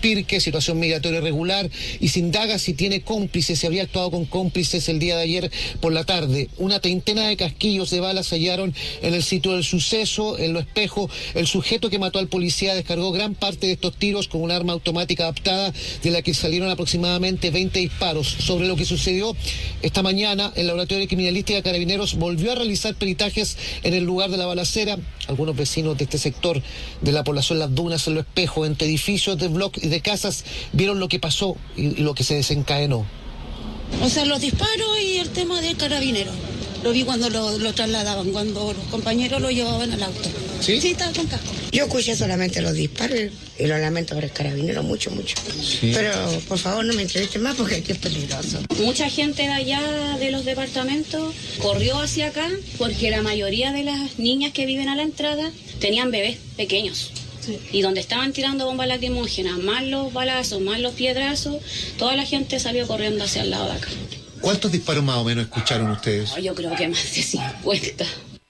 Pirque, situación migratoria irregular, y se indaga si tiene cómplices, si habría actuado con cómplices el día de ayer por la tarde. Una treintena de casquillos de balas se hallaron en el sitio del suceso, en Lo Espejo. El sujeto que mató al policía descargó gran parte de estos tiros con un arma automática adaptada, de la que salieron aproximadamente 20 disparos. Sobre lo que sucedió esta mañana, el Laboratorio de Criminalística de Carabineros volvió a realizar peritajes en el lugar de la balacera. Algunos vecinos de este sector de la población Las Dunas, en Lo Espejo, entre edificios de bloques y de casas, vieron lo que pasó y lo que se desencadenó. O sea, los disparos y el tema del carabinero. Lo vi cuando lo trasladaban, cuando los compañeros lo llevaban al auto. ¿Sí? Sí, estaba con casco. Yo escuché solamente los disparos y lo lamento por el carabinero, mucho. Sí. Pero, por favor, no me entrevisten más porque aquí es peligroso. Mucha gente de allá, de los departamentos, corrió hacia acá porque la mayoría de las niñas que viven a la entrada tenían bebés pequeños. Sí. Y donde estaban tirando bombas lacrimógenas, más los balazos, más los piedrazos, toda la gente salió corriendo hacia el lado de acá. ¿Cuántos disparos más o menos escucharon ustedes? Yo creo que más de 50.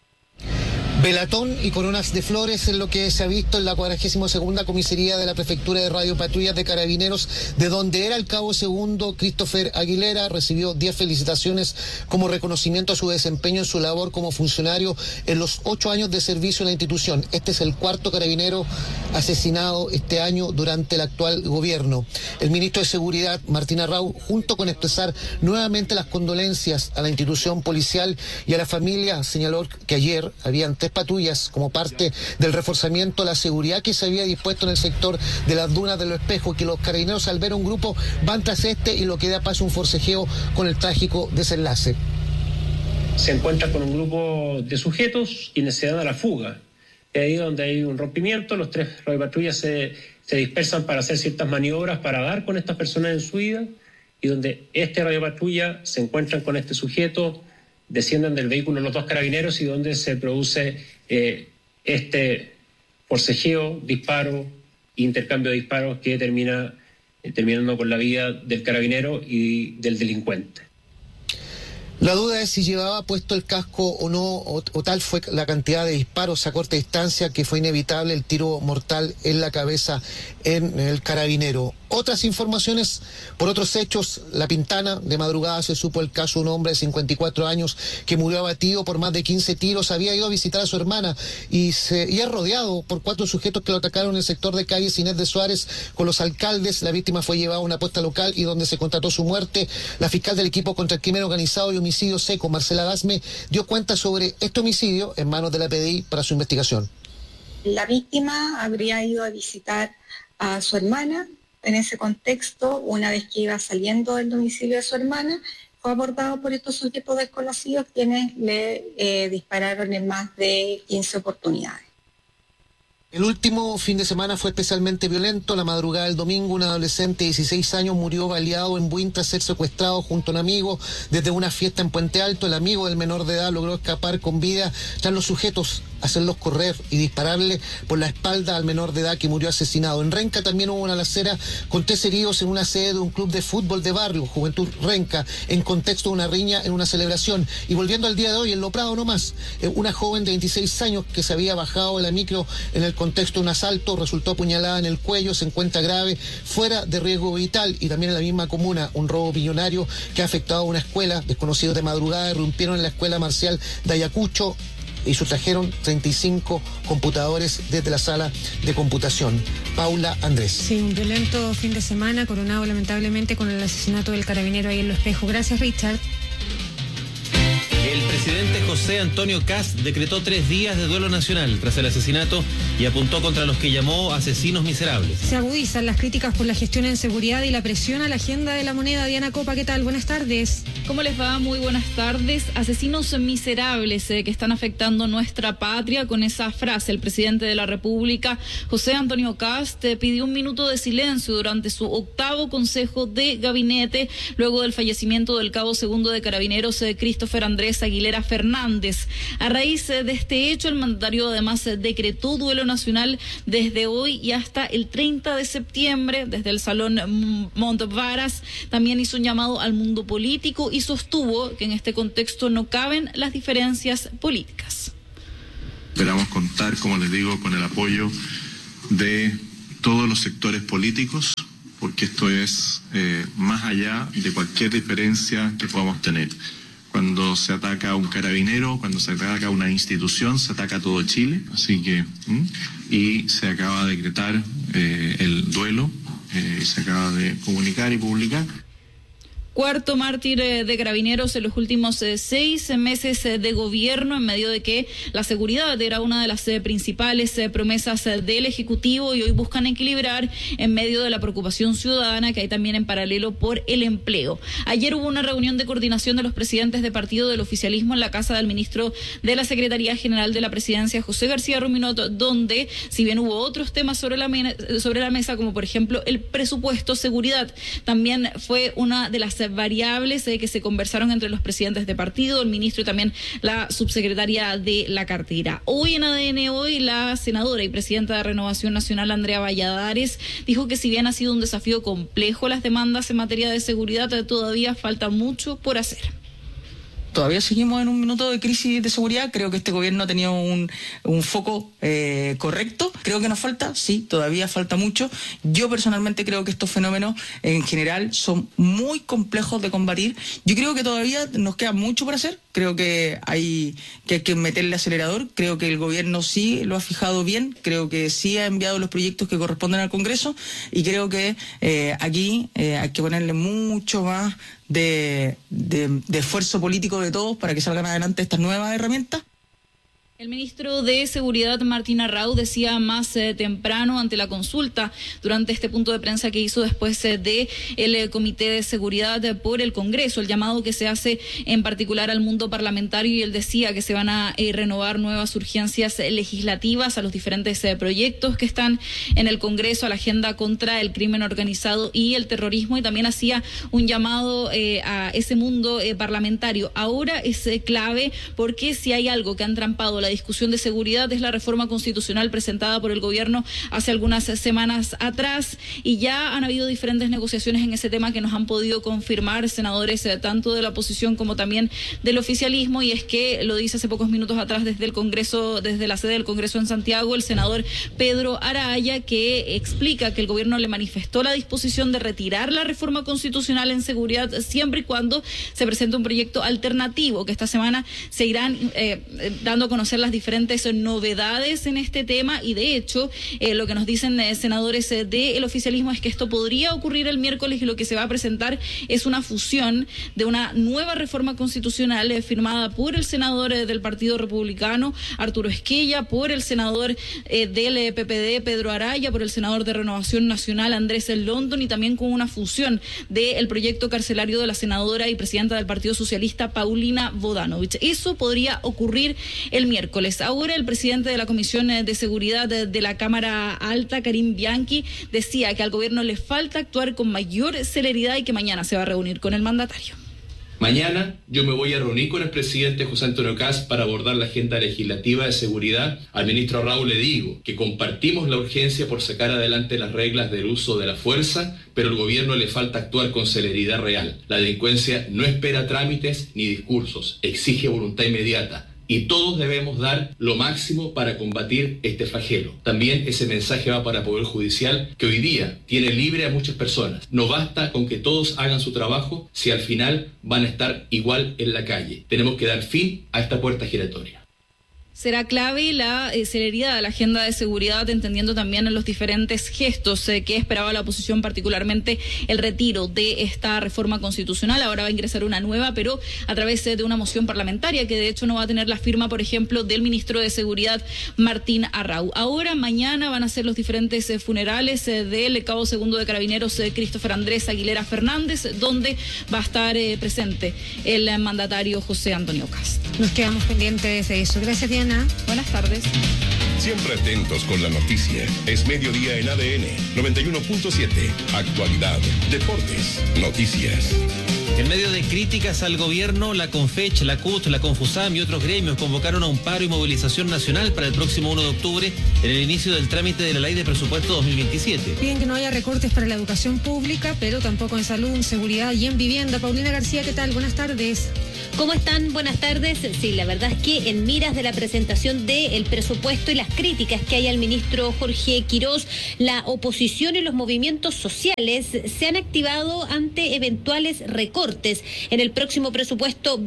Velatón y coronas de flores es lo que se ha visto en la 42ª comisaría de la Prefectura de Radio Patrullas de Carabineros, de donde era el cabo segundo Christopher Aguilera. Recibió 10 felicitaciones como reconocimiento a su desempeño en su labor como funcionario en los 8 años de servicio en la institución. Este es el cuarto carabinero asesinado este año durante el actual gobierno. El ministro de Seguridad, Martín Arrau, junto con expresar nuevamente las condolencias a la institución policial y a la familia, señaló que ayer habían 3 patrullas como parte del reforzamiento de la seguridad que se había dispuesto en el sector de Las Dunas de Lo Espejo, que los carabineros, al ver un grupo, van tras y lo que da paso a un forcejeo con el trágico desenlace. Se encuentra con un grupo de sujetos quienes se dan a la fuga. Es ahí donde hay un rompimiento, los 3 radiopatrullas se dispersan para hacer ciertas maniobras para dar con estas personas en su huida, y donde este radiopatrulla se encuentran con este sujeto, descienden del vehículo los 2 carabineros y donde se produce este forcejeo, disparo, intercambio de disparos que terminando con la vida del carabinero y del delincuente. La duda es si llevaba puesto el casco o no, o tal fue la cantidad de disparos a corta distancia que fue inevitable el tiro mortal en la cabeza en el carabinero. Otras informaciones por otros hechos. La Pintana, de madrugada se supo el caso de un hombre de 54 años que murió abatido por más de 15 tiros. Había ido a visitar a su hermana y es rodeado por 4 sujetos que lo atacaron en el sector de calle Inés de Suárez con los alcaldes. La víctima fue llevada a una posta local y donde se constató su muerte. La fiscal del equipo contra el crimen organizado y homicidio seco, Marcela Dasme, dio cuenta sobre este homicidio en manos de la PDI para su investigación. La víctima habría ido a visitar a su hermana. En ese contexto, una vez que iba saliendo del domicilio de su hermana, fue abordado por estos sujetos desconocidos quienes le dispararon en más de 15 oportunidades. El último fin de semana fue especialmente violento. La madrugada del domingo, un adolescente de 16 años murió baleado en Buin tras ser secuestrado junto a un amigo desde una fiesta en Puente Alto. El amigo del menor de edad logró escapar con vida tras los sujetos hacerlos correr y dispararle por la espalda al menor de edad que murió asesinado. En Renca también hubo una balacera con 3 heridos en una sede de un club de fútbol de barrio, Juventud Renca, en contexto de una riña en una celebración. Y volviendo al día de hoy, en Lo Prado nomás, una joven de 26 años que se había bajado de la micro en el contexto de un asalto, resultó apuñalada en el cuello, se encuentra grave, fuera de riesgo vital. Y también en la misma comuna, un robo millonario que ha afectado a una escuela. Desconocidos de madrugada irrumpieron en la escuela marcial de Ayacucho y sustrajeron 35 computadores desde la sala de computación. Paula Andrés. Sí, un violento fin de semana coronado lamentablemente con el asesinato del carabinero ahí en Lo Espejo. Gracias, Richard. El presidente José Antonio Kast decretó 3 días de duelo nacional tras el asesinato y apuntó contra los que llamó asesinos miserables. Se agudizan las críticas por la gestión en seguridad y la presión a la agenda de la moneda. Diana Copa, ¿qué tal? Buenas tardes. ¿Cómo les va? Muy buenas tardes. Asesinos miserables que están afectando nuestra patria. Con esa frase, el presidente de la República, José Antonio Kast, pidió un minuto de silencio durante su 8º Consejo de Gabinete, luego del fallecimiento del cabo segundo de Carabineros, Christopher Andrés Aguilera Fernández. A raíz de este hecho, el mandatario además decretó duelo nacional desde hoy y hasta el 30 de septiembre, desde el Salón Montvaras. También hizo un llamado al mundo político y sostuvo que en este contexto no caben las diferencias políticas. Esperamos contar, como les digo, con el apoyo de todos los sectores políticos porque esto es más allá de cualquier diferencia que podamos tener. Cuando se ataca a un carabinero, cuando se ataca a una institución, se ataca a todo Chile. Así que, y se acaba de decretar el duelo, se acaba de comunicar y publicar. Cuarto mártir de Carabineros en los últimos 6 meses de gobierno, en medio de que la seguridad era una de las principales promesas del Ejecutivo, y hoy buscan equilibrar en medio de la preocupación ciudadana que hay también en paralelo por el empleo. Ayer hubo una reunión de coordinación de los presidentes de partido del oficialismo en la casa del ministro de la Secretaría General de la Presidencia, José García Ruminot, donde, si bien hubo otros temas sobre la mesa, como por ejemplo el presupuesto, seguridad también fue una de las variables que se conversaron entre los presidentes de partido, el ministro y también la subsecretaria de la cartera. Hoy en ADN Hoy, la senadora y presidenta de Renovación Nacional, Andrea Valladares, dijo que si bien ha sido un desafío complejo las demandas en materia de seguridad, todavía falta mucho por hacer. Todavía seguimos en un minuto de crisis de seguridad. Creo que este gobierno ha tenido un foco correcto. Creo que nos falta, sí, todavía falta mucho. Yo personalmente creo que estos fenómenos en general son muy complejos de combatir. Yo creo que todavía nos queda mucho por hacer. Creo que hay que meterle acelerador. Creo que el gobierno sí lo ha fijado bien. Creo que sí ha enviado los proyectos que corresponden al Congreso. Y creo que aquí hay que ponerle mucho más de esfuerzo político de todos para que salgan adelante estas nuevas herramientas. El ministro de Seguridad, Martín Arrau, decía más temprano ante la consulta durante este punto de prensa que hizo después de el Comité de Seguridad por el Congreso, el llamado que se hace en particular al mundo parlamentario, y él decía que se van a renovar nuevas urgencias legislativas a los diferentes proyectos que están en el Congreso, a la agenda contra el crimen organizado y el terrorismo, y también hacía un llamado a ese mundo parlamentario. Ahora es clave, porque si hay algo que han trampado la discusión de seguridad es la reforma constitucional presentada por el gobierno hace algunas semanas atrás, y ya han habido diferentes negociaciones en ese tema que nos han podido confirmar senadores tanto de la oposición como también del oficialismo, y es que lo dice hace pocos minutos atrás desde el Congreso, desde la sede del Congreso en Santiago, el senador Pedro Araya, que explica que el gobierno le manifestó la disposición de retirar la reforma constitucional en seguridad siempre y cuando se presente un proyecto alternativo, que esta semana se irán dando a conocer las diferentes novedades en este tema, y de hecho lo que nos dicen senadores del oficialismo es que esto podría ocurrir el miércoles, y lo que se va a presentar es una fusión de una nueva reforma constitucional firmada por el senador del Partido Republicano, Arturo Esquella, por el senador del PPD, Pedro Araya, por el senador de Renovación Nacional, Andrés London, y también con una fusión del proyecto carcelario de la senadora y presidenta del Partido Socialista, Paulina Bodanovich. Eso podría ocurrir el miércoles. Ahora el presidente de la Comisión de Seguridad de la Cámara Alta, Karim Bianchi, decía que al gobierno le falta actuar con mayor celeridad y que mañana se va a reunir con el mandatario. Mañana yo me voy a reunir con el presidente José Antonio Kast para abordar la agenda legislativa de seguridad. Al ministro Arrau le digo que compartimos la urgencia por sacar adelante las reglas del uso de la fuerza, pero al gobierno le falta actuar con celeridad real. La delincuencia no espera trámites ni discursos, exige voluntad inmediata. Y todos debemos dar lo máximo para combatir este flagelo. También ese mensaje va para el Poder Judicial, que hoy día tiene libre a muchas personas. No basta con que todos hagan su trabajo si al final van a estar igual en la calle. Tenemos que dar fin a esta puerta giratoria. Será clave la celeridad de la agenda de seguridad, entendiendo también en los diferentes gestos que esperaba la oposición, particularmente el retiro de esta reforma constitucional. Ahora va a ingresar una nueva, pero a través de una moción parlamentaria, que de hecho no va a tener la firma, por ejemplo, del ministro de Seguridad, Martín Arrau. Ahora, mañana van a ser los diferentes funerales del cabo segundo de Carabineros, Christopher Andrés Aguilera Fernández, donde va a estar presente el mandatario José Antonio Kast. Nos quedamos pendientes de eso. Gracias, Diana. Buenas tardes. Siempre atentos con la noticia. Es mediodía en ADN 91.7. Actualidad, deportes, noticias. En medio de críticas al gobierno, la CONFECH, la CUT, la CONFUSAM y otros gremios convocaron a un paro y movilización nacional para el próximo 1 de octubre en el inicio del trámite de la Ley de Presupuesto 2027. Piden que no haya recortes para la educación pública, pero tampoco en salud, en seguridad y en vivienda. Paulina García, ¿qué tal? Buenas tardes. ¿Cómo están? Buenas tardes. Sí, la verdad es que en miras de la presentación del presupuesto y las críticas que hay al ministro Jorge Quirós, la oposición y los movimientos sociales se han activado ante eventuales recortes en el próximo presupuesto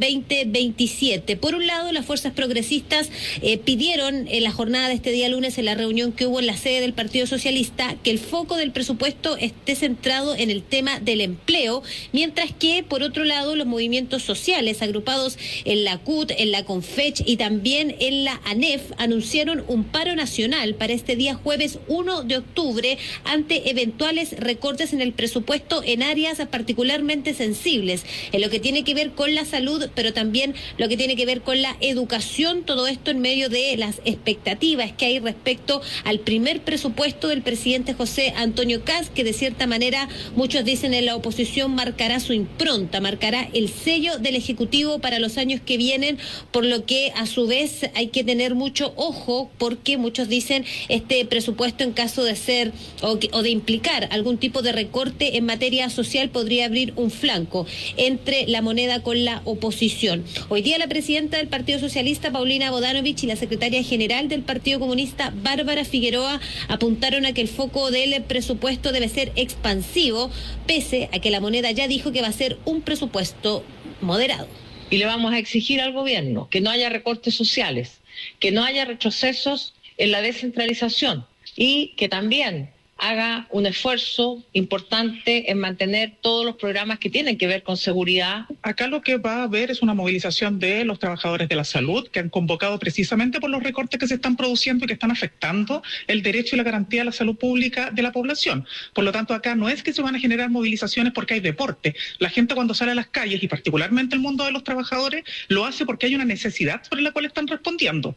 2027. Por un lado, las fuerzas progresistas pidieron en la jornada de este día lunes, en la reunión que hubo en la sede del Partido Socialista, que el foco del presupuesto esté centrado en el tema del empleo, mientras que, por otro lado, los movimientos sociales agrupados en la CUT, en la CONFECH y también en la ANEF anunciaron un paro nacional para este día jueves 1 de octubre ante eventuales recortes en el presupuesto en áreas particularmente sensibles, en lo que tiene que ver con la salud, pero también lo que tiene que ver con la educación, todo esto en medio de las expectativas que hay respecto al primer presupuesto del presidente José Antonio Kast, que de cierta manera muchos dicen en la oposición marcará su impronta, marcará el sello del Ejecutivo para los años que vienen, por lo que a su vez hay que tener mucho ojo, porque muchos dicen este presupuesto, en caso de ser o de implicar algún tipo de recorte en materia social, podría abrir un flanco entre la moneda con la oposición. Hoy día la presidenta del Partido Socialista, Paulina Bodanovich, y la secretaria general del Partido Comunista, Bárbara Figueroa, apuntaron a que el foco del presupuesto debe ser expansivo, pese a que la moneda ya dijo que va a ser un presupuesto moderado. Y le vamos a exigir al gobierno que no haya recortes sociales, que no haya retrocesos en la descentralización y que también haga un esfuerzo importante en mantener todos los programas que tienen que ver con seguridad. Acá lo que va a haber es una movilización de los trabajadores de la salud que han convocado precisamente por los recortes que se están produciendo y que están afectando el derecho y la garantía de la salud pública de la población. Por lo tanto, acá no es que se van a generar movilizaciones porque hay deporte. La gente, cuando sale a las calles, y particularmente el mundo de los trabajadores, lo hace porque hay una necesidad sobre la cual están respondiendo.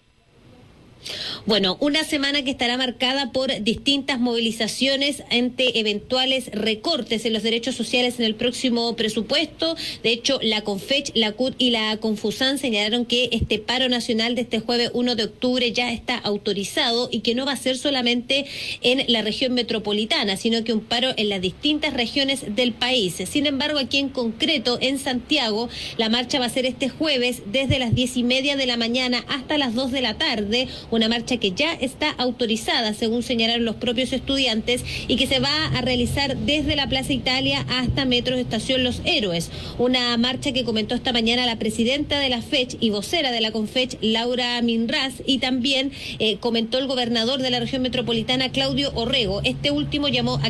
Bueno, una semana que estará marcada por distintas movilizaciones ante eventuales recortes en los derechos sociales en el próximo presupuesto. De hecho, la CONFECH, la CUT y la CONFUSAN señalaron que este paro nacional de este jueves 1 de octubre ya está autorizado y que no va a ser solamente en la región metropolitana, sino que un paro en las distintas regiones del país. Sin embargo, aquí en concreto, en Santiago, la marcha va a ser este jueves desde las 10:30 de la mañana hasta las 2 de la tarde, una marcha que ya está autorizada, según señalaron los propios estudiantes, y que se va a realizar desde la Plaza Italia hasta Metro Estación Los Héroes. Una marcha que comentó esta mañana la presidenta de la FECH y vocera de la CONFECH, Laura Minraz, y también comentó el gobernador de la región metropolitana, Claudio Orrego. Este último llamó a